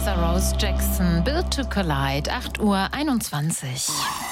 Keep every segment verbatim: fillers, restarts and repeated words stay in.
Vanessa Rose Jackson, Built to Collide, acht Uhr einundzwanzig.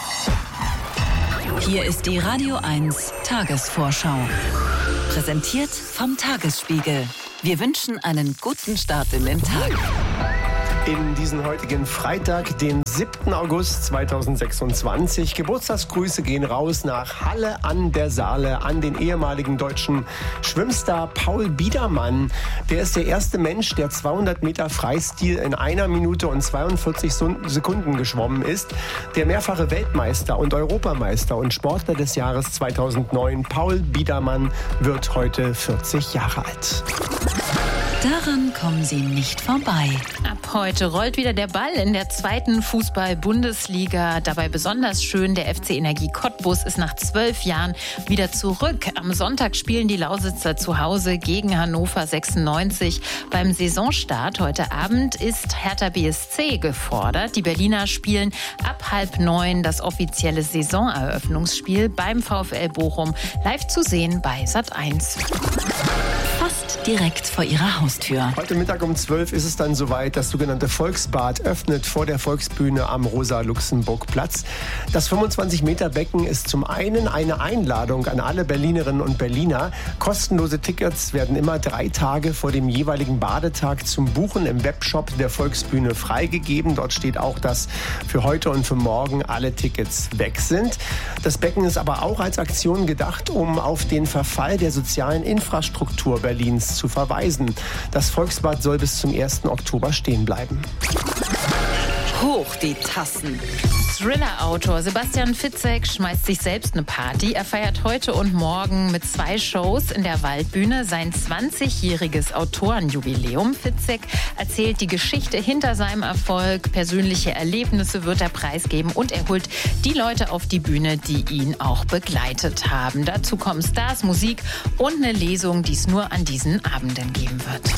Hier ist die Radio eins Tagesvorschau. Präsentiert vom Tagesspiegel. Wir wünschen einen guten Start in den Tag. In diesen heutigen Freitag, den siebten August zweitausendsechsundzwanzig. Geburtstagsgrüße gehen raus nach Halle an der Saale an den ehemaligen deutschen Schwimmstar Paul Biedermann. Der ist der erste Mensch, der zweihundert Meter Freistil in einer Minute und zweiundvierzig Sekunden geschwommen ist. Der mehrfache Weltmeister und Europameister und Sportler des Jahres zweitausendneun, Paul Biedermann, wird heute vierzig Jahre alt. Daran kommen Sie nicht vorbei. Ab heute rollt wieder der Ball in der zweiten Fußball-Bundesliga. Dabei besonders schön, der F C Energie Cottbus ist nach zwölf Jahren wieder zurück. Am Sonntag spielen die Lausitzer zu Hause gegen Hannover sechsundneunzig. Beim Saisonstart heute Abend ist Hertha B S C gefordert. Die Berliner spielen ab halb neun das offizielle Saisoneröffnungsspiel beim VfL Bochum. Live zu sehen bei Sat eins. Fast direkt vor Ihrer Haustür. Heute Mittag um zwölf ist es dann soweit. Das sogenannte Volksbad öffnet vor der Volksbühne am Rosa-Luxemburg-Platz. Das fünfundzwanzig Meter Becken ist zum einen eine Einladung an alle Berlinerinnen und Berliner. Kostenlose Tickets werden immer drei Tage vor dem jeweiligen Badetag zum Buchen im Webshop der Volksbühne freigegeben. Dort steht auch, dass für heute und für morgen alle Tickets weg sind. Das Becken ist aber auch als Aktion gedacht, um auf den Verfall der sozialen Infrastruktur Berlins zu verweisen. Das Volksbad soll bis zum ersten Oktober stehen bleiben. Hoch die Tassen. Thriller-Autor Sebastian Fitzek schmeißt sich selbst eine Party. Er feiert heute und morgen mit zwei Shows in der Waldbühne sein zwanzigjähriges Autorenjubiläum. Fitzek erzählt die Geschichte hinter seinem Erfolg, persönliche Erlebnisse wird er preisgeben und er holt die Leute auf die Bühne, die ihn auch begleitet haben. Dazu kommen Stars, Musik und eine Lesung, die es nur an diesen Abenden geben wird.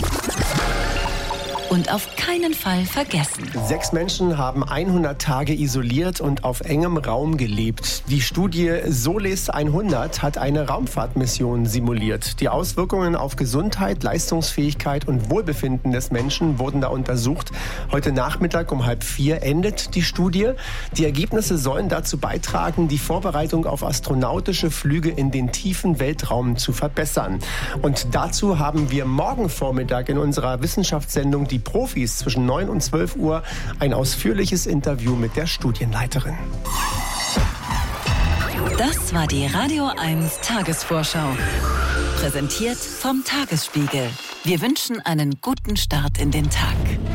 Und auf keinen Fall vergessen. Sechs Menschen haben hundert Tage isoliert und auf engem Raum gelebt. Die Studie Solis hundert hat eine Raumfahrtmission simuliert. Die Auswirkungen auf Gesundheit, Leistungsfähigkeit und Wohlbefinden des Menschen wurden da untersucht. Heute Nachmittag um halb vier endet die Studie. Die Ergebnisse sollen dazu beitragen, die Vorbereitung auf astronautische Flüge in den tiefen Weltraum zu verbessern. Und dazu haben wir morgen Vormittag in unserer Wissenschaftssendung die Profis zwischen neun und zwölf Uhr ein ausführliches Interview mit der Studienleiterin. Das war die Radio eins Tagesvorschau. Präsentiert vom Tagesspiegel. Wir wünschen einen guten Start in den Tag.